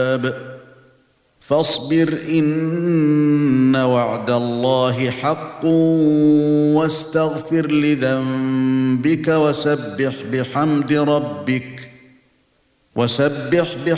العذاب فاصبر إن وعد الله حق واستغفر لذنبك وسبح بحمد